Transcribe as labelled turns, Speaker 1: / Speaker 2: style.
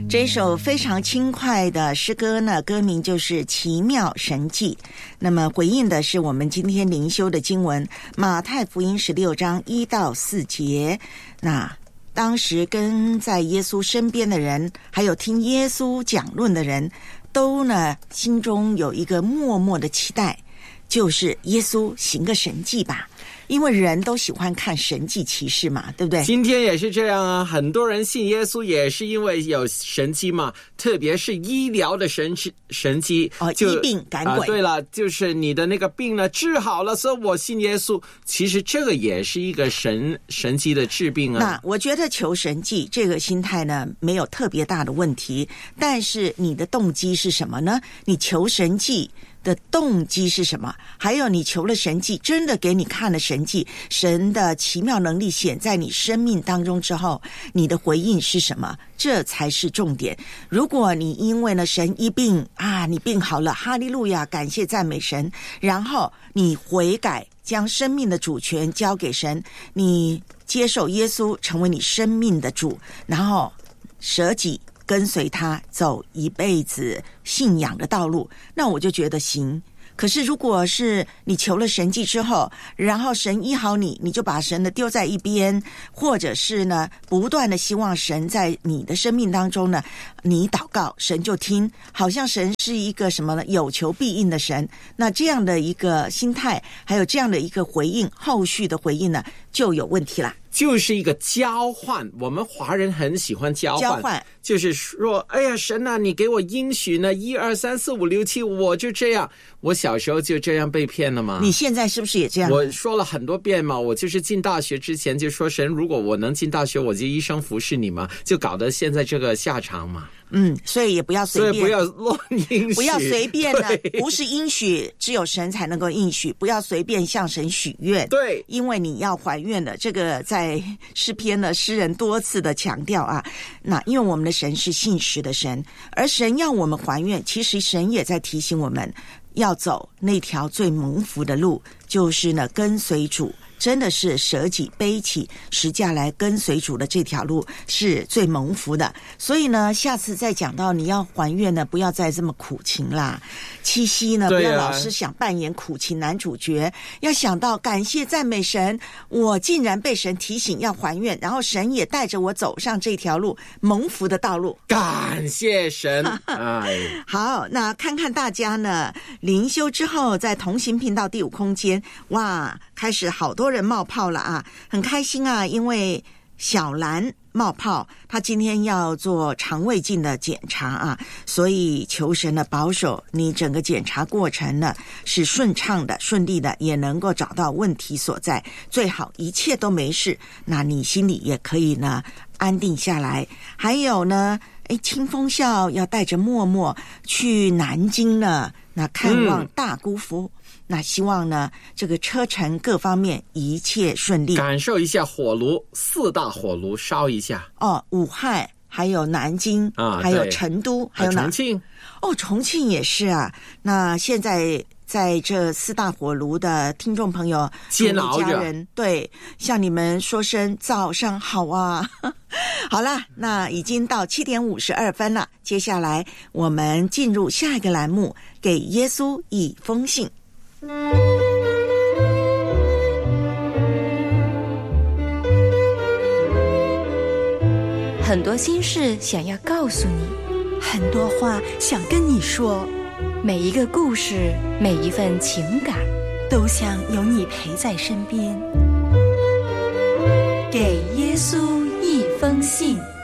Speaker 1: 这首非常轻快的诗歌呢，歌名就是《奇妙神迹》。那么回应的是我们今天灵修的经文，马太福音16章1到4节。那当时跟在耶稣身边的人，还有听耶稣讲论的人，都呢心中有一个默默的期待，就是耶稣行个神迹吧。因为人都喜欢看神迹奇事嘛，对不对？
Speaker 2: 今天也是这样啊，很多人信耶稣也是因为有神迹嘛，特别是医疗的神迹
Speaker 1: 医病赶鬼
Speaker 2: 对了，就是你的那个病呢治好了，所以我信耶稣。其实这个也是一个神迹的治病啊。
Speaker 1: 那我觉得求神迹这个心态呢，没有特别大的问题，但是你的动机是什么呢？你求神迹的动机是什么？还有你求了神迹，真的给你看了神迹，神的奇妙能力显在你生命当中之后，你的回应是什么？这才是重点。如果你因为呢神医病啊，你病好了，哈利路亚，感谢赞美神，然后你悔改，将生命的主权交给神，你接受耶稣成为你生命的主，然后舍己跟随他走一辈子信仰的道路，那我就觉得行。可是如果是你求了神迹之后，然后神医好你，你就把神的丢在一边，或者是呢不断的希望神在你的生命当中呢，你祷告神就听，好像神是一个什么呢有求必应的神，那这样的一个心态，还有这样的一个回应，后续的回应呢就有问题啦。
Speaker 2: 就是一个交换，我们华人很喜欢交换，就是说，哎呀，神啊，你给我应许呢，1、2、3、4、5、6、7，我就这样。我小时候就这样被骗了吗？
Speaker 1: 你现在是不是也这样？
Speaker 2: 我说了很多遍嘛，我就是进大学之前就说，神，如果我能进大学，我就一生服侍你嘛，就搞得现在这个下场嘛。
Speaker 1: 所以也不要随便，
Speaker 2: 所以不要乱应许，
Speaker 1: 不要随便的，不是应许，只有神才能够应许，不要随便向神许愿。
Speaker 2: 对，
Speaker 1: 因为你要还愿的，这个在诗篇呢，诗人多次的强调啊。那因为我们的神是信实的神，而神要我们还愿，其实神也在提醒我们要走那条最蒙福的路，就是呢跟随主。真的是舍己背起十架来跟随主的这条路是最蒙福的。所以呢下次再讲到你要还愿呢，不要再这么苦情啦，七夕呢不要老是想扮演苦情男主角，要想到感谢赞美神，我竟然被神提醒要还愿，然后神也带着我走上这条路蒙福的道路，
Speaker 2: 感谢神
Speaker 1: 好，那看看大家呢灵修之后在同行频道第5空间，哇，开始好多人冒泡了啊，很开心啊，因为小兰冒泡，她今天要做肠胃镜的检查啊，所以求神的保守你整个检查过程呢是顺畅的顺利的，也能够找到问题所在，最好一切都没事，那你心里也可以呢安定下来。还有呢清风笑要带着默默去南京呢，那看望大姑父，那希望呢这个车程各方面一切顺利，
Speaker 2: 感受一下火炉，4大火炉烧一下
Speaker 1: 武汉还有南京还有成都还有
Speaker 2: 重庆
Speaker 1: 重庆也是啊。那现在在这4大火炉的听众朋友
Speaker 2: 煎熬着，
Speaker 1: 家人，对，向你们说声早上好啊好啦，那已经到7点52分了，接下来我们进入下一个栏目，给耶稣一封信。
Speaker 3: 很多心事想要告诉你，
Speaker 4: 很多话想跟你说，
Speaker 3: 每一个故事，每一份情感，
Speaker 4: 都想有你陪在身边。给耶稣一封信。